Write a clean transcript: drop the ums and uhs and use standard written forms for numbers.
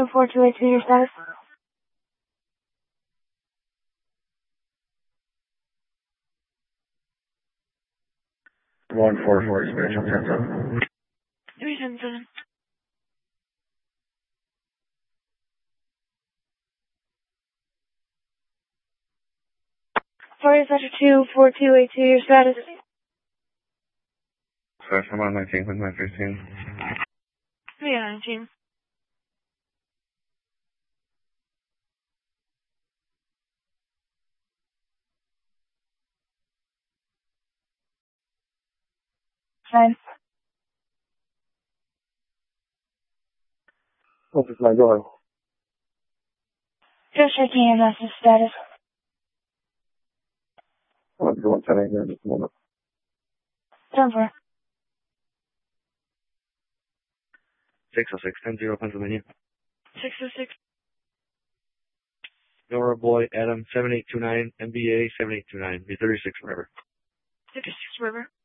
4242, your status? One four four spiritual 10-7. 377. Florida Center 24282, your status? Special 19 with 915. 319. Fine. What's this line going? Just checking EMS's status. I'm going 10 here in just a moment. 10-4. 606 10-0 Pennsylvania. 606. Nora Boy Adam 7829 MBA 7829 B36 River. 56 River.